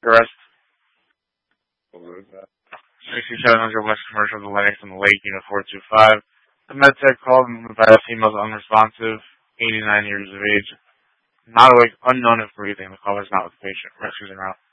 Arrest. 6700 West Commercial, the Lennox on the Lake, Unit 425. The MedTech called and advised females unresponsive, 89 years of age, not awake, unknown if breathing. The caller is not with the patient. Rescues en route.